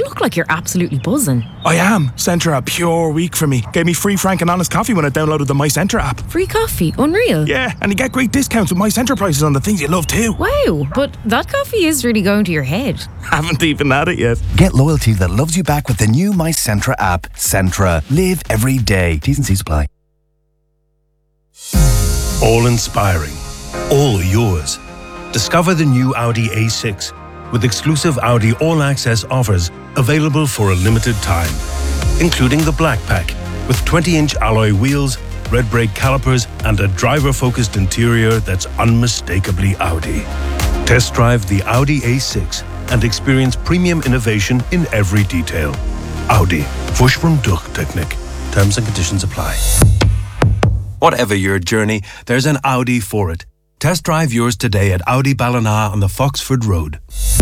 look like you're absolutely buzzing. I am. Centre a pure week for me. Gave me free frank and honest coffee when I downloaded the My Centre app. Free coffee? Unreal. Yeah, and you get great discounts with My Centre prices on the things you love too. Wow, but that coffee is really going to your head. Haven't even had it yet. Get loyalty that loves you back with the new My Centra app. Centra. Live every day. T's and C's apply. All inspiring. All yours. Discover the new Audi A6 with exclusive Audi All Access offers available for a limited time, including the Black Pack with 20-inch alloy wheels, red brake calipers and a driver-focused interior that's unmistakably Audi. Test drive the Audi A6 and experience premium innovation in every detail. Audi. Vorsprung durch Technik. Terms and conditions apply. Whatever your journey, there's an Audi for it. Test drive yours today at Audi Ballina on the Foxford Road.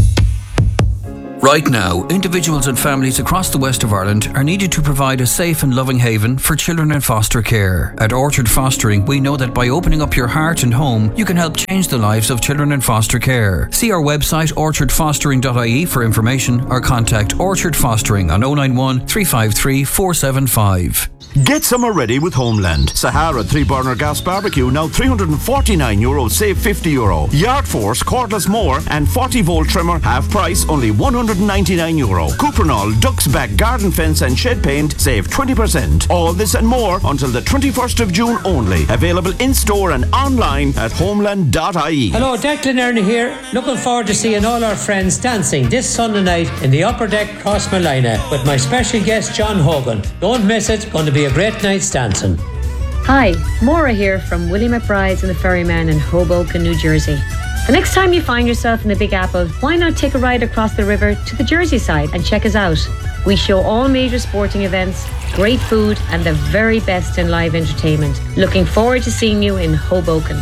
Right now, individuals and families across the west of Ireland are needed to provide a safe and loving haven for children in foster care. At Orchard Fostering, we know that by opening up your heart and home, you can help change the lives of children in foster care. See our website orchardfostering.ie for information or contact Orchard Fostering on 091 353 475. Get summer ready with Homeland. Sahara 3-burner gas barbecue now €349, save €50. Yard Force cordless mower and 40-volt trimmer half price, only €199. Cuprinol Duck's Back garden fence and shed paint, save 20%. All this and more until the 21st of June only. Available in store and online at homeland.ie. Hello, Declan Ernie here. Looking forward to seeing all our friends dancing this Sunday night in the Upper Deck Crossmolina with my special guest John Hogan. Don't miss it. Going to be a great night's dancing. Hi, Maura here from Willie McBride's and the Ferryman in Hoboken, New Jersey. The next time you find yourself in the Big Apple, why not take a ride across the river to the Jersey side and check us out? We show all major sporting events, great food and the very best in live entertainment. Looking forward to seeing you in Hoboken.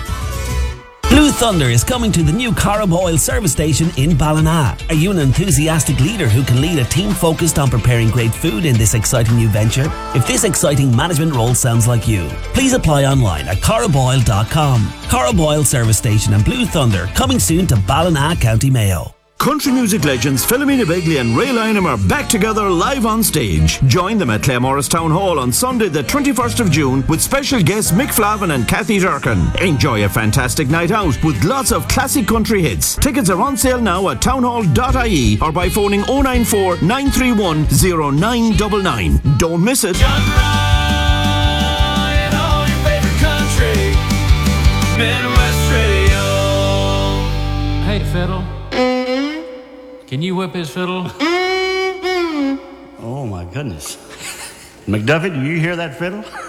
Blue Thunder is coming to the new Corrib Oil service station in Ballina. Are you an enthusiastic leader who can lead a team focused on preparing great food in this exciting new venture? If this exciting management role sounds like you, please apply online at corriboil.com. Corrib Oil service station and Blue Thunder coming soon to Ballina, County Mayo. Country music legends Philomena Begley and Ray Lynham are back together live on stage. Join them at Claremorris Town Hall on Sunday the 21st of June with special guests Mick Flavin and Kathy Durkin. Enjoy a fantastic night out with lots of classic country hits. Tickets are on sale now at townhall.ie or by phoning 094 931 0999. Don't miss it. John Ryan, all your favorite country, Midwest Radio. Hey, Fiddle. Can you whip his fiddle? Oh my goodness. McDuffie, do you hear that fiddle?